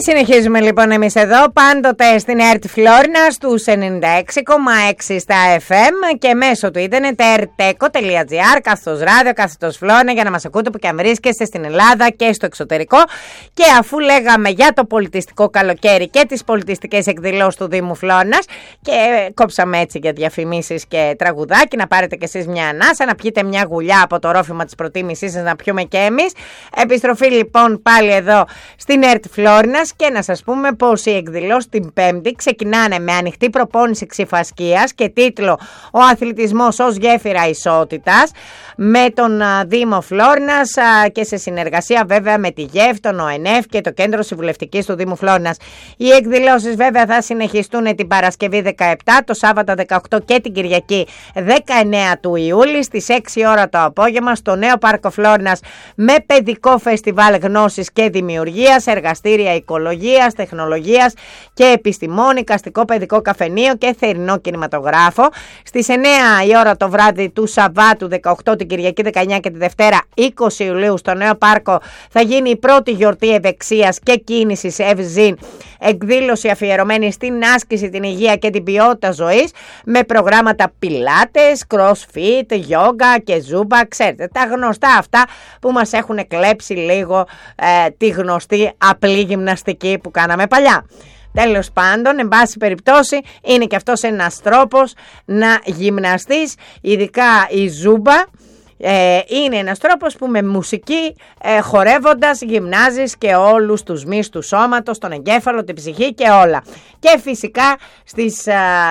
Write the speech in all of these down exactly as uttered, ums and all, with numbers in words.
συνεχίζουμε λοιπόν εμείς εδώ, πάντοτε στην ΕΡΤ Φλόρινα στους ενενήντα έξι κόμμα έξι στα εφ εμ και μέσω του ίντερνετ ερτέκο τελεία τζι άρ, κάθετος ράδιο, κάθετος Φλόρινα, για να μας ακούτε που και αν βρίσκεστε στην Ελλάδα και στο εξωτερικό. Και αφού λέγαμε για το πολιτιστικό καλοκαίρι και τις πολιτιστικές εκδηλώσεις του Δήμου Φλόρινας και κόψαμε έτσι για διαφημίσεις και τραγουδάκι, να πάρετε κι εσείς μια ανάσα, να πιείτε μια γουλιά από το ρόφημα της προτίμησής σας, να πιούμε και εμείς. Επιστροφή λοιπόν πάλι εδώ στην ΕΡΤ Φλόρινας και να σας πούμε πως οι εκδηλώσεις την Πέμπτη ξεκινάνε με ανοιχτή προπόνηση ξυφασκίας και τίτλο «Ο αθλητισμός ως γέφυρα ισότητας» με τον Δήμο Φλόρινας και σε συνεργασία βέβαια με τη ΓΕΦ, τον ΟΕΝΕΦ και το Κέντρο Συμβουλευτικής του Δήμου Φλόρινας. Οι εκδηλώσεις βέβαια θα συνεχιστούν την Παρασκευή δεκαεπτά, το Σάββατο δεκαοκτώ και την Κυριακή δεκαεννέα του Ιούλη στις έξι ώρα το απόγευμα στο νέο Πάρκο Φλόρινας με παιδικό φεστιβάλ γνώσης και δημιουργίας, εργαστήρια οικολογίας, τεχνολογίας και επιστημών, εικαστικό παιδικό καφενείο και θερινό κινηματογράφο. Στις εννέα η ώρα το βράδυ του Σαββάτου δεκαοκτώ, την Κυριακή δεκαεννέα και τη Δευτέρα είκοσι Ιουλίου στο νέο Πάρκο θα γίνει η πρώτη γιορτή ευεξίας και κίνησης ευζήν, εκδήλωση αφιερωμένη στην άσκηση, την υγεία και την ποιότητα ζωής με προγράμματα πιλάτες, crossfit, yoga και ζούμπα, ξέρετε τα γνωστά αυτά που μας έχουν κλέψει λίγο ε, τη γνωστή απλή γυμναστική που κάναμε παλιά. Τέλος πάντων, εν πάση περιπτώσει, είναι και αυτός ένας τρόπος να γυμναστείς, ειδικά η ζούμπα. Ε, είναι ένας τρόπος που με μουσική ε, χορεύοντας γυμνάζεις και όλους τους μυς του σώματος, τον εγκέφαλο, την ψυχή και όλα. Και φυσικά στις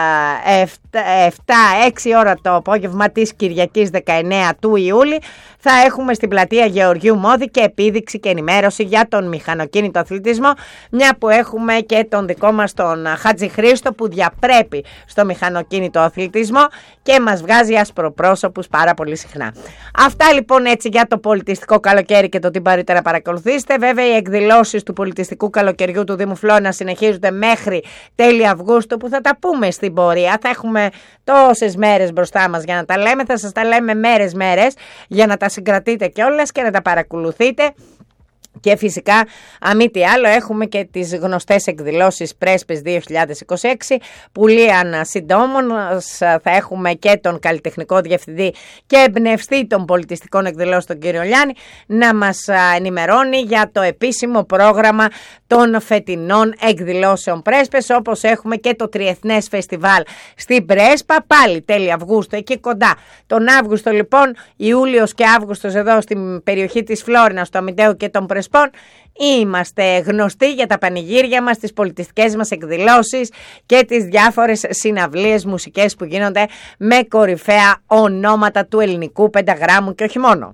επτά έξι ώρα το απόγευμα της Κυριακής δεκαεννέα του Ιούλη θα έχουμε στην πλατεία Γεωργίου Μόδη και επίδειξη και ενημέρωση για τον μηχανοκίνητο αθλητισμό, μια που έχουμε και τον δικό μας τον Χατζη Χρήστο που διαπρέπει στο μηχανοκίνητο αθλητισμό και μας βγάζει ασπροπρόσωπους πάρα πολύ συχνά. Αυτά λοιπόν έτσι για το πολιτιστικό καλοκαίρι και το τι μπορείτε να παρακολουθήσετε. Βέβαια οι εκδηλώσεις του πολιτιστικού καλοκαιριού του Δήμου Φλόρινας συνεχίζονται μέχρι τέλη Αυγούστου, που θα τα πούμε στην πορεία. Θα έχουμε τόσες μέρες μπροστά μας για να τα λέμε, θα σας τα λέμε μέρες μέρες για να τα συγκρατείτε κιόλας και να τα παρακολουθείτε. Και φυσικά, αν μη τι άλλο, έχουμε και τις γνωστές εκδηλώσεις Πρέσπες δύο χιλιάδες είκοσι έξι που λίαν συντόμων. Θα έχουμε και τον καλλιτεχνικό διευθυντή και εμπνευστή των πολιτιστικών εκδηλώσεων, τον κύριο Λιάννη, να μας ενημερώνει για το επίσημο πρόγραμμα των φετινών εκδηλώσεων Πρέσπες, όπως έχουμε και το Τριεθνές Φεστιβάλ στην Πρέσπα, πάλι τέλη Αυγούστου, εκεί κοντά. Τον Αύγουστο λοιπόν, Ιούλιος και Αύγουστος εδώ στην περιοχή της Φλόρινας, στο Αμυντέο και των Πρεσπών, είμαστε γνωστοί για τα πανηγύρια μας, τις πολιτιστικές μας εκδηλώσεις και τις διάφορες συναυλίες μουσικές που γίνονται με κορυφαία ονόματα του ελληνικού πενταγράμμου και όχι μόνο.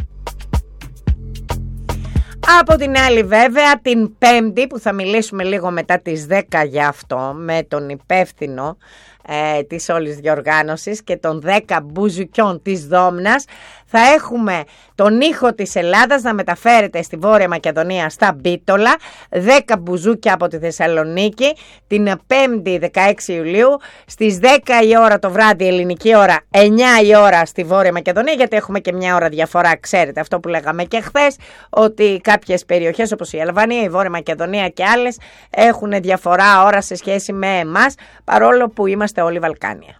Από την άλλη βέβαια την Πέμπτη, που θα μιλήσουμε λίγο μετά τις δέκα για αυτό με τον υπεύθυνο ε, της όλης διοργάνωσης και των δέκα μπουζουκιών της Δόμνας, θα έχουμε τον ήχο της Ελλάδας να μεταφέρεται στη Βόρεια Μακεδονία στα Μπίτολα, δέκα μπουζούκια από τη Θεσσαλονίκη την Πέμπτη δεκαέξι Ιουλίου στις δέκα η ώρα το βράδυ ελληνική ώρα, εννιά η ώρα στη Βόρεια Μακεδονία, γιατί έχουμε και μια ώρα διαφορά, ξέρετε αυτό που λέγαμε και χθες, ότι κάποιες περιοχές όπως η Αλβανία, η Βόρεια Μακεδονία και άλλες έχουν διαφορά ώρα σε σχέση με εμάς, παρόλο που είμαστε όλοι Βαλκάνια.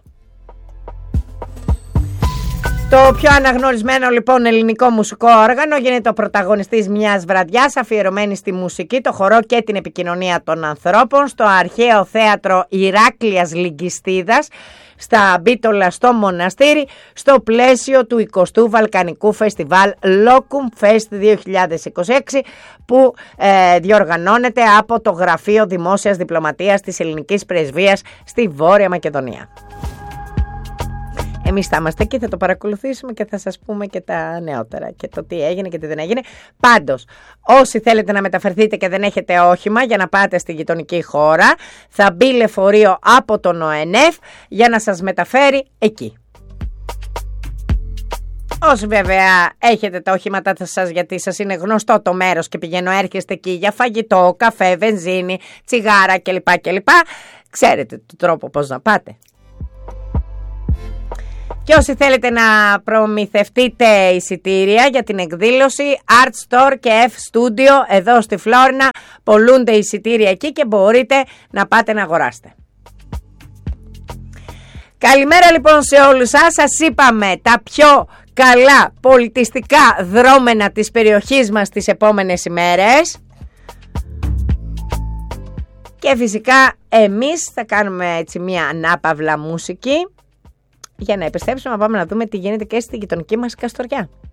Το πιο αναγνωρισμένο λοιπόν ελληνικό μουσικό όργανο γίνεται ο πρωταγωνιστής μιας βραδιάς αφιερωμένη στη μουσική, το χορό και την επικοινωνία των ανθρώπων στο αρχαίο θέατρο Ηράκλειας Λυγκιστίδας στα Μπίτολα στο Μοναστήρι, στο πλαίσιο του εικοστού Βαλκανικού Φεστιβάλ Locum Fest δύο χιλιάδες είκοσι έξι που ε, διοργανώνεται από το Γραφείο Δημόσιας Διπλωματίας της Ελληνικής Πρεσβείας στη Βόρεια Μακεδονία. Εμείς θα είμαστε εκεί, θα το παρακολουθήσουμε και θα σας πούμε και τα νεότερα και το τι έγινε και τι δεν έγινε. Πάντως, όσοι θέλετε να μεταφερθείτε και δεν έχετε όχημα για να πάτε στη γειτονική χώρα, θα μπει λεωφορείο από τον ΟΕΝΕΦ για να σας μεταφέρει εκεί. Όσοι βέβαια έχετε τα οχήματά σας γιατί σας είναι γνωστό το μέρος και πηγαίνω έρχεστε εκεί για φαγητό, καφέ, βενζίνη, τσιγάρα κλπ. κλπ. Ξέρετε τον τρόπο πώς να πάτε. Και όσοι θέλετε να προμηθευτείτε εισιτήρια για την εκδήλωση Art Store και F Studio εδώ στη Φλόρινα πολλούνται εισιτήρια εκεί και μπορείτε να πάτε να αγοράσετε. Καλημέρα λοιπόν σε όλους σας. Σας είπαμε τα πιο καλά πολιτιστικά δρόμενα της περιοχής μας τις επόμενες ημέρες. Και φυσικά εμείς θα κάνουμε έτσι μια ανάπαυλα μουσική για να επιστρέψουμε να πάμε να δούμε τι γίνεται και στη γειτονική μας Καστοριά.